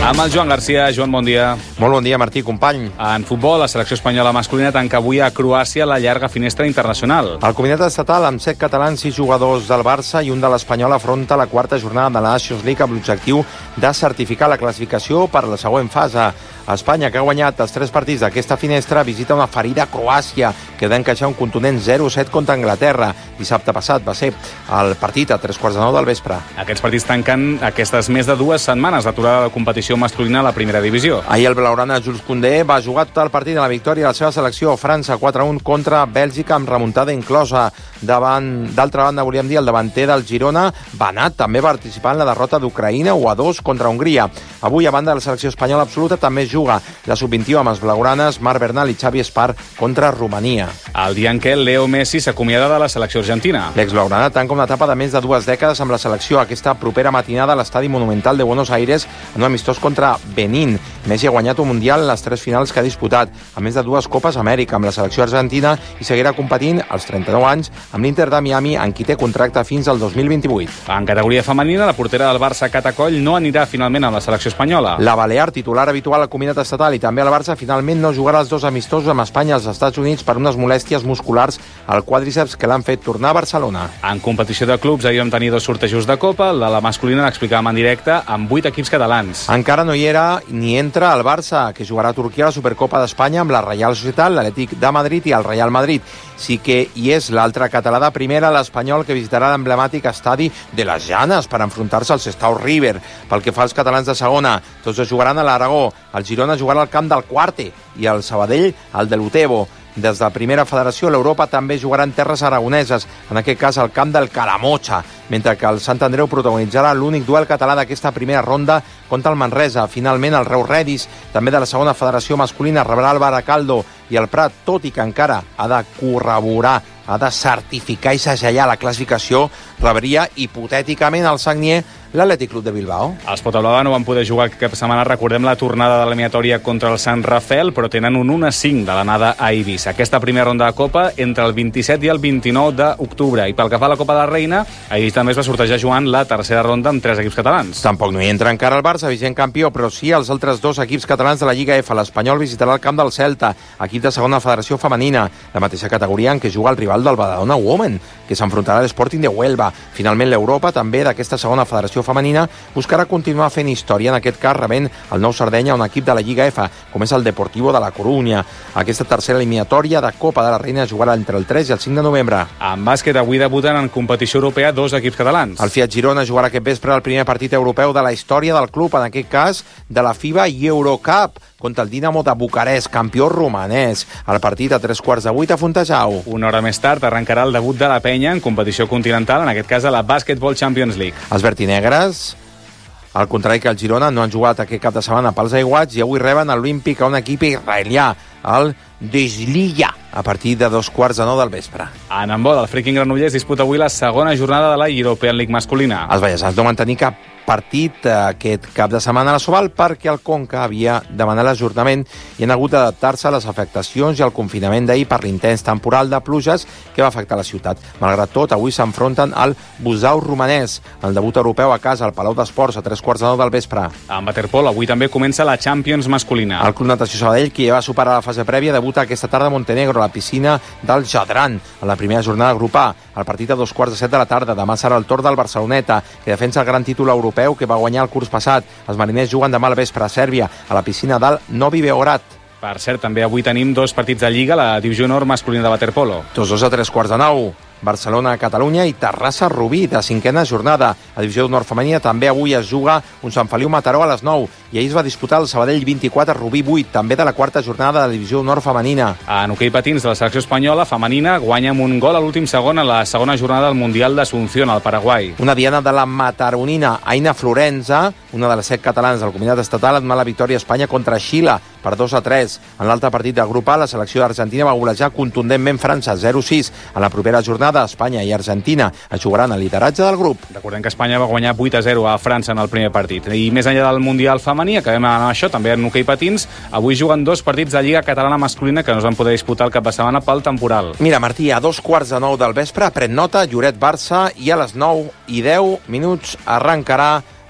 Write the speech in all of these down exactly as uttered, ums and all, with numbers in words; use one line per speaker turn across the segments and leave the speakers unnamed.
Amb el Joan Garcia. Joan, bon dia.
Molt bon dia, Martí, company.
En futbol, la selecció espanyola masculina tanca avui a Croàcia la llarga finestra internacional.
El comitat estatal, amb set catalans, sis jugadors del Barça i un de l'Espanyol, afronta la quarta jornada de la Nations League amb l'objectiu de certificar la classificació per a la següent fase. Espanya, que ha guanyat els tres partits d'aquesta finestra, visita una ferida a Croàcia, que ha d'encaixar un contundent zero set contra Anglaterra. Dissabte passat va ser el partit a tres quarts de nou del vespre.
Aquests partits tanquen aquestes més de dues setmanes d'aturada de competició masculina a la primera divisió.
Ahir el blaugrana Jules Koundé va jugar tot el partit de la victòria de la seva selecció França quatre a un contra Bèlgica amb remuntada inclosa. Davant, d'altra banda, volíem dir, el davanter del Girona, Banat, també va participar en la derrota d'Ucraïna u a dos contra Hongria. Avui, a banda de la selecció espanyola absoluta, també juga la sub vint-i-u amb els blaugranes Marc Bernal i Xavi Espar contra Romania.
El dia en què Leo Messi s'acomiada de la selecció argentina.
L'ex-blaugrana tanca una etapa de més de dues dècades amb la selecció aquesta propera matinada a l'estadi Monumental de Buenos Aires en un amistós contra Benín. Messi ha guanyat un mundial en les tres finals que ha disputat, a més de dues Copes Amèrica amb la selecció argentina, i seguirà competint als trenta-nou anys amb l'Inter de Miami, en qui té contracte fins al dos mil vint-i-vuit.
En categoria femenina, la portera del Barça, Cata Coll, no anirà finalment amb la selecció espanyola.
La balear, titular habitual al comitat estatal i també al Barça, finalment no jugarà els dos amistosos amb Espanya als Estats Units per unes molèsties musculars al quàdriceps que l'han fet tornar a Barcelona.
En competició de clubs, ahir vam tenir dos sortejos de Copa. La, la masculina l'explicàvem en directe amb vuit equips catalans.
Encara no hi era ni entra el Barça, que jugarà a Turquia a la Supercopa d'Espanya amb la Reial Societat, l'Atlètic de Madrid i el Real Madrid. Sí que hi és l'altre català de primera, l'Espanyol, que visitarà l'emblemàtic estadi de les Llanes per enfrontar-se al Sestao River. Pel que fa als catalans de segona, tots es jugaran a l'Aragó. El Girona jugarà al camp del Cuarte i el Sabadell al de l'Utebo. Des de la primera federació, l'Europa també jugarà en terres aragoneses, en aquest cas al camp del Calamocha, mentre que el Sant Andreu protagonitzarà l'únic duel català d'aquesta primera ronda contra el Manresa. Finalment, el Reus Redis, també de la segona federació masculina, rebrà el Baracaldo, i el Prat, tot i que encara ha de corroborar, ha de certificar i segellar la classificació, rebria hipotèticament el Sagnier l'Atlètic Club de Bilbao.
Els Potablada no van poder jugar cap setmana, recordem la tornada de l'eliminatòria contra el Sant Rafael, però tenen un un a cinc de l'anada a Eivissa. Aquesta primera ronda de Copa entre el vint-i-set i el vint-i-nou d'octubre. I pel que fa a la Copa de la Reina, ahir també es va sortejar jugant la tercera ronda amb tres equips catalans.
Tampoc no hi entra encara el Barça, vigent campió, però sí els altres dos equips catalans de la Lliga F. L'Espanyol visitarà el camp del Celta, equip de segona federació femenina, la mateixa categoria en què juga el rival del Badalona Women, que s'enfrontarà a l'Sporting de Huelva. Finalment, l'Europa, també d'aquesta segona federació femenina, buscarà continuar fent història, en aquest cas rebent el Nou Sardenya, un equip de la Lliga F, com és el Deportivo de la Corunya. Aquesta tercera eliminatòria de Copa de la Reina jugarà entre el tres i el cinc de novembre.
En bàsquet, avui debuten en competició europea dos equips catalans.
El Fiat Girona jugarà aquest vespre el primer partit europeu de la història del club, en aquest cas de la FIBA Eurocup, contra el Dinamo de Bucarest, campió romanès. El partit a tres quarts de vuit a Fontejau.
Una hora més tard arrencarà el debut de la Penya en competició continental, en aquest cas a la Basketball Champions League.
Els vertinegres, al contrari que el Girona, no han jugat aquest cap de setmana pels aiguats i avui reben l'Olímpic a un equip israelià, el Desliya, a partir de dos quarts de nou del vespre.
En handbol, el Freaking Granollers disputa avui la segona jornada de la European League masculina.
Els vallesans no van tenir cap partit aquest cap de setmana a la Soval perquè el Conca havia demanat l'ajornament i han hagut d'adaptar-se a les afectacions i al confinament d'ahir per l'intens temporal de pluges que va afectar la ciutat. Malgrat tot, avui s'enfronten al Busau romanès, el debut europeu a casa al Palau d'Esports a tres quarts de nou del vespre.
En waterpolo, avui també comença la Champions masculina.
El Club Natació Sabadell, que ja va superar la fase prèvia, debuta aquesta tarda a Montenegro, a la piscina del Jadran, en la primera jornada de grup A. El partit a dos quarts de set de la tarda. Demà serà el torn del Barceloneta, que defensa el gran títol europeu que va guanyar el curs passat. Els mariners juguen demà al vespre a Sèrbia, a la piscina del Novi Beograd.
Per cert, també avui tenim dos partits de Lliga a la Divisió Nord masculina de waterpolo.
Tots dos a tres quarts de nou. Barcelona-Catalunya i Terrassa-Rubí, de cinquena jornada. A Divisió Nord femenina també avui es juga un Sant Feliu-Mataró a les nou i ahir es va disputar el Sabadell vint-i-quatre, Rubí vuit, també de la quarta jornada de la Divisió Nord femenina.
En hoquei patins de la selecció espanyola femenina guanya amb un gol a l'últim segon a la segona jornada del Mundial d'Asunción al Paraguai.
Una diana de la mataronina, Aina Florenza, una de les set catalanes del comitat estatal, ha donat la victòria a Espanya contra Xile per dos a tres. En l'altre partit del grup A, la selecció d'Argentina va golejar contundentment França zero sis. En la propera jornada, Espanya i Argentina es jugaran el lideratge del grup.
Recordem que Espanya va guanyar vuit a zero a França en el primer partit. I més enllà del Mundial femení, acabem amb això, també en hoquei patins. Avui juguen dos partits de Lliga Catalana masculina que no es van poder disputar el cap de setmana pel temporal.
Mira, Martí, a dos quarts de nou del vespre, pren nota, Lloret Barça, i a les nou i deu minuts arrencarà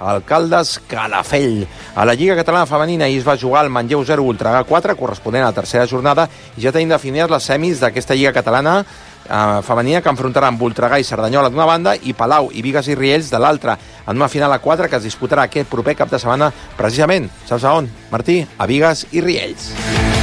al Caldes Calafell. A la Lliga Catalana Femenina ahir es va jugar el Manlleu zero, Voltregà quatre, corresponent a la tercera jornada, i ja tenim definides les semis d'aquesta Lliga Catalana eh, femenina, que enfrontaran Voltregà i Cerdanyola d'una banda i Palau i Bigues i Riells de l'altra, en una final a quatre que es disputarà aquest proper cap de setmana precisament, saps a on, Martí? A Bigues i Riells.